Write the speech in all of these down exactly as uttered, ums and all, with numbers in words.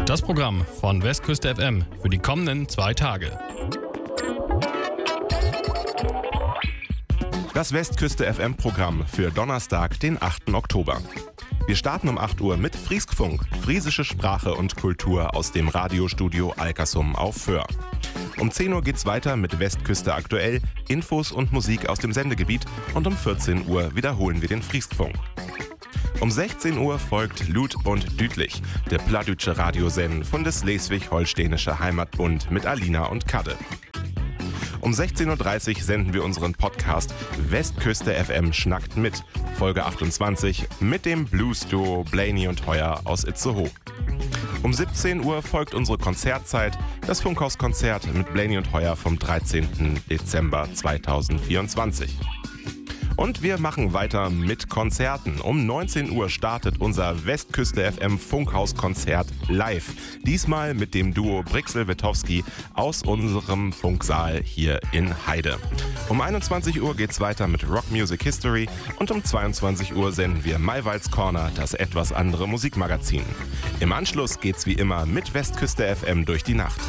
Das Programm von Westküste F M für die kommenden zwei Tage. Das Westküste F M-Programm für Donnerstag, den achten Oktober. Wir starten um acht Uhr mit Frieskfunk, friesische Sprache und Kultur aus dem Radiostudio Alkersum auf Föhr. Um zehn Uhr geht's weiter mit Westküste aktuell, Infos und Musik aus dem Sendegebiet und um vierzehn Uhr wiederholen wir den Frieskfunk. Um sechzehn Uhr folgt Lud und Düdlich, der plattdütsche Radiosend von des Schleswig-Holsteinische Heimatbund mit Alina und Kadde. Um sechzehn Uhr dreißig senden wir unseren Podcast Westküste F M schnackt mit, Folge achtundzwanzig, mit dem Blues-Duo Blaney und Heuer aus Itzehoe. Um siebzehn Uhr folgt unsere Konzertzeit, das Funkhauskonzert mit Blaney und Heuer vom dreizehnten Dezember zweitausendvierundzwanzig. Und wir machen weiter mit Konzerten. Um neunzehn Uhr startet unser Westküste F M Funkhauskonzert live. Diesmal mit dem Duo Brixel-Witowski aus unserem Funksaal hier in Heide. Um einundzwanzig Uhr geht's weiter mit Rock Music History und um zweiundzwanzig Uhr senden wir Maywalds Corner, das etwas andere Musikmagazin. Im Anschluss geht's wie immer mit Westküste F M durch die Nacht.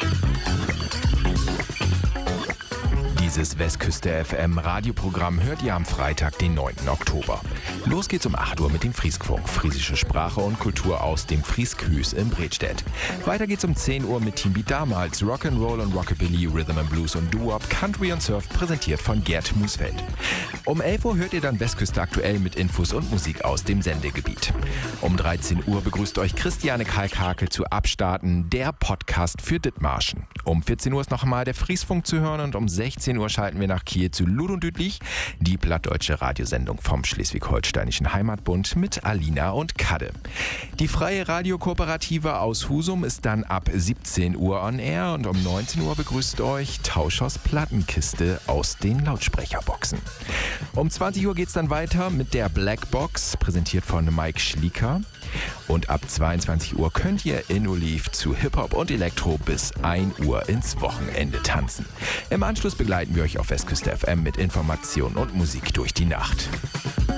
Dieses Westküste F M Radioprogramm hört ihr am Freitag, den neunten Oktober. Los geht's um acht Uhr mit dem Frieskfunk, friesische Sprache und Kultur aus dem Frieskhüs in Bredstedt. Weiter geht's um zehn Uhr mit Team Beat damals, Rock'n'Roll und Rockabilly, Rhythm and Blues und Doo-Wop, Country und Surf, präsentiert von Gerd Musfeld. Um elf Uhr hört ihr dann Westküste aktuell mit Infos und Musik aus dem Sendegebiet. Um dreizehn Uhr begrüßt euch Christiane Kalkhake zu Abstarten, der Podcast für Dithmarschen. Um vierzehn Uhr ist noch einmal der Friesfunk zu hören und um sechzehn Uhr schalten wir nach Kiel zu Lud und Düdlich, die plattdeutsche Radiosendung vom Schleswig-Holsteinischen Heimatbund mit Alina und Kadde. Die freie Radiokooperative aus Husum ist dann ab siebzehn Uhr on air und um neunzehn Uhr begrüßt euch Tauschers Plattenkiste aus den Lautsprecherboxen. Um zwanzig Uhr geht's dann weiter mit der Blackbox, präsentiert von Mike Schlieker. Und ab zweiundzwanzig Uhr könnt ihr in Oliv zu Hip-Hop und Elektro bis ein Uhr ins Wochenende tanzen. Im Anschluss begleiten wir euch auf Westküste F M mit Informationen und Musik durch die Nacht.